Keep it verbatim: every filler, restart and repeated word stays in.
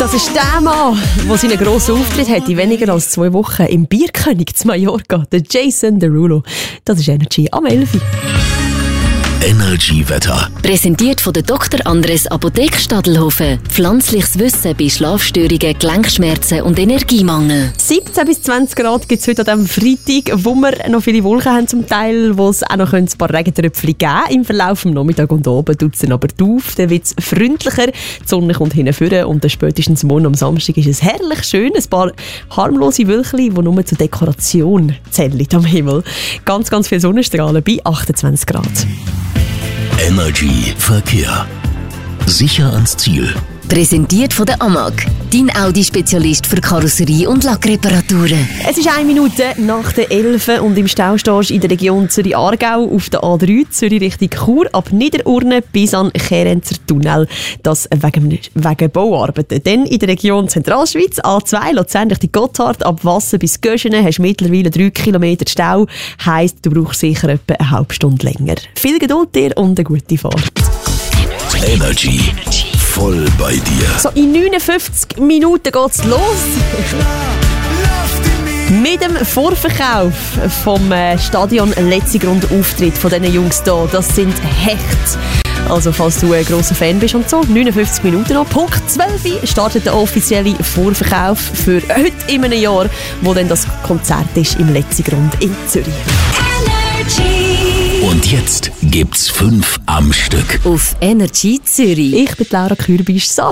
Das ist der Mann, der seinen grossen Auftritt hat in weniger als zwei Wochen im Bierkönig zu Mallorca, der Jason Derulo. Das ist Energy am elf. Energy-Wetter. Präsentiert von der Doktor Andres Apotheke Stadelhofen. Pflanzliches Wissen bei Schlafstörungen, Gelenkschmerzen und Energiemangel. siebzehn bis zwanzig Grad gibt es heute an diesem Freitag, wo wir noch viele Wolken haben zum Teil, wo es auch noch ein paar Regentröpfchen geben könnte. Im Verlauf des Nachmittags und oben tut es dann aber auf. Dann wird es freundlicher, die Sonne kommt hinten und dann spätestens morgen am Samstag ist es herrlich schön. Ein paar harmlose Wölkchen, die nur zur Dekoration zählen am Himmel. Ganz, ganz viele Sonnenstrahlen bei achtundzwanzig Grad. Energy Verkehr. Sicher ans Ziel. Präsentiert von der A M A G, dein Audi-Spezialist für Karosserie- und Lackreparaturen. Es ist eine Minute nach der elf und im Stau stehst du in der Region Zürich-Aargau auf der A drei, Zürich Richtung Chur, ab Niederurne bis an Kerenzer Tunnel. Das wegen, wegen Bauarbeiten. Dann in der Region Zentralschweiz, A zwei, Luzern Richtung Gotthard, ab Wassen bis Göschenen hast du mittlerweile drei Kilometer Stau. Heisst, du brauchst sicher etwa eine halbe Stunde länger. Viel Geduld dir und eine gute Fahrt. Energy. Voll bei dir. So, in neunundfünfzig Minuten geht's los. Mit dem Vorverkauf vom Stadion Letzigrund-Auftritt von diesen Jungs hier. Das sind Hecht. Also, falls du ein grosser Fan bist und so, neunundfünfzig Minuten noch. Punkt zwölf startet der offizielle Vorverkauf für heute in einem Jahr, wo dann das Konzert ist im Letzigrund in Zürich. Und jetzt gibt's fünf am Stück. Auf Energy Zürich. Ich bin Laura Kürbisch.